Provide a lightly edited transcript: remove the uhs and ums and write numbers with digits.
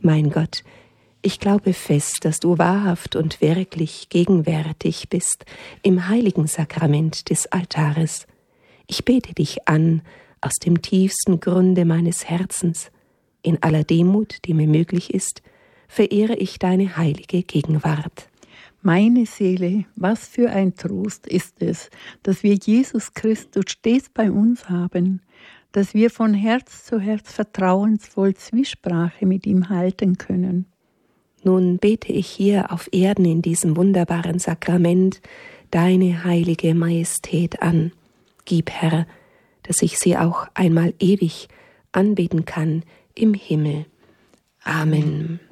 Mein Gott, ich glaube fest, dass du wahrhaft und wirklich gegenwärtig bist im heiligen Sakrament des Altares. Ich bete dich an aus dem tiefsten Grunde meines Herzens. In aller Demut, die mir möglich ist, verehre ich deine heilige Gegenwart. Meine Seele, was für ein Trost ist es, dass wir Jesus Christus stets bei uns haben, dass wir von Herz zu Herz vertrauensvoll Zwiesprache mit ihm halten können. Nun bete ich hier auf Erden in diesem wunderbaren Sakrament deine heilige Majestät an. Gib, Herr, dass ich sie auch einmal ewig anbeten kann im Himmel. Amen.